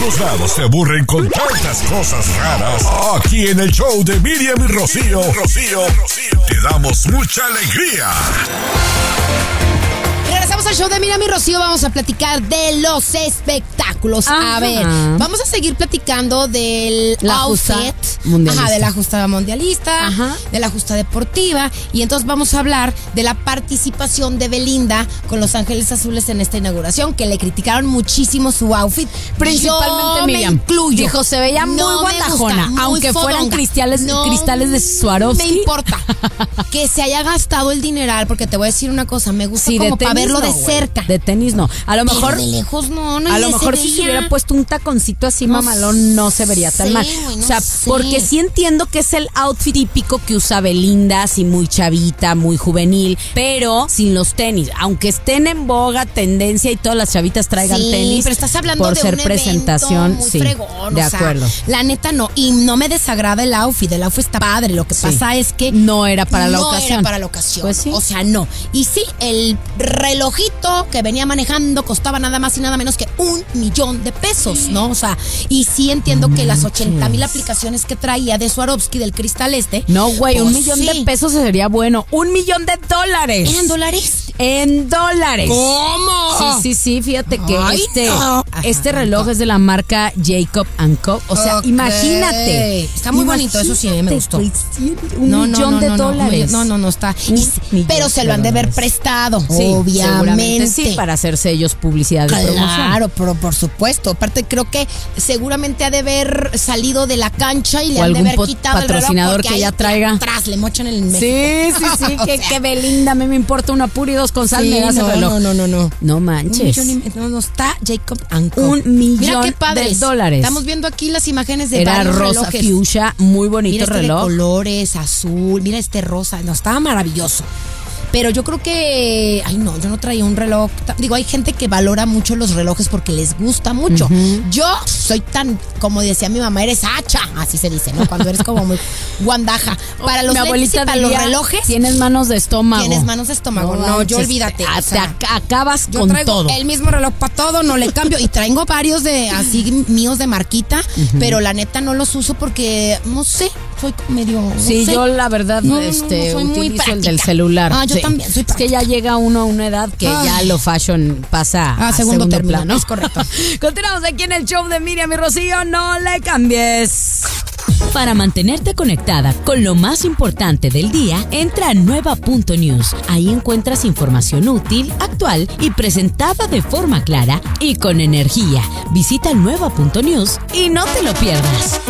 todos lados se aburren con tantas cosas raras. Aquí en el show de Miriam y Rocío, te damos mucha alegría. Regresamos al show de Miriam y Rocío. Vamos a platicar de los espectáculos. Ajá. A ver, vamos a seguir platicando del outfit. Mundialista. Ajá, de la justa mundialista, Ajá. de la justa deportiva. Y entonces vamos a hablar de la participación de Belinda con Los Ángeles Azules en esta inauguración, que le criticaron muchísimo su outfit. Principalmente Yo Miriam. me incluyo. Dijo, se veía muy No me guandajona, gusta, muy aunque fueran fodonga. cristales de Me Swarovski. importa que se haya gastado el dineral, porque te voy a decir una cosa, me gusta Sí, como de para tenis verlo no, de güey. cerca. De tenis no. A lo Pero mejor de lejos no a lo mejor si se hubiera puesto un taconcito así mamalón no se vería tan mal. Güey, no o sea, sé. porque sí entiendo que es el outfit típico que usa Belinda, así muy chavita, muy juvenil, pero sin los tenis. Aunque estén en boga, tendencia y todas las chavitas traigan Sí, tenis. pero estás hablando por de ser un presentación, evento muy sí. fregón, de o sea, acuerdo. la neta no, y no me desagrada el outfit está padre, lo que Sí. pasa es que No era para la no ocasión. era para la ocasión, Pues sí. o sea, no. Y sí, el relojito que venía manejando costaba nada más y nada menos que $1,000,000, ¿no? O sea, y sí entiendo que las 80,000 aplicaciones que traía de Swarovski del cristal No, güey, pues $1,000,000 sí. de pesos sería bueno. $1,000,000. ¿Eran dólares? En dólares. ¿Cómo? Sí, fíjate que Ay, no. este reloj es de la marca Jacob & Co. O sea, Ok. imagínate. Está muy bonito, eso sí, me gustó. Güey, $1,000,000. No, está. $1,000,000 Pero se lo han de haber dólares. prestado, Sí, seguramente obviamente. sí, para hacerse ellos publicidad de promoción. Claro, pero por supuesto. Aparte, creo que seguramente ha de haber salido de la cancha y le O han de algún haber quitado el reloj patrocinador porque que ahí ya traiga. atrás le mochan el México. Sí, O que, sea, que Belinda, a mí me importa una pura y dos con sal, sí, me das el reloj. no. No manches. No está Jacob & Co. $1,000,000 Mira qué padres. de dólares. Estamos viendo aquí las imágenes de Era varios rosa relojes. fuchsia, muy bonito Mira este reloj. de colores, azul, mira este rosa, no, estaba maravilloso. Pero yo creo que, yo no traía un reloj. Digo, hay gente que valora mucho los relojes porque les gusta mucho. Yo soy tan, como decía mi mamá, eres hacha, así se dice, ¿no? Cuando eres como muy guandaja. Para los Mi lentes y abuelita para los diría, relojes, tienes manos de estómago. tienes manos de estómago. No, yo manches, olvídate. O te sea, acabas yo con traigo todo. el mismo reloj para todo, no le cambio. Y traigo varios de así míos de marquita, pero la neta no los uso porque, no sé, soy medio. No Sí, sé. yo la verdad No, soy muy utilizo el del práctica. celular. Ah, yo Sí. también soy Es que ya llega uno a una edad que Ay. ya lo fashion pasa a segundo término, plano. es correcto. Continuamos aquí en el show de Miriam y Rocío, no le cambies. Para mantenerte conectada con lo más importante del día, entra a nueva.news. Ahí encuentras información útil, actual y presentada de forma clara y con energía. Visita nueva.news y no te lo pierdas.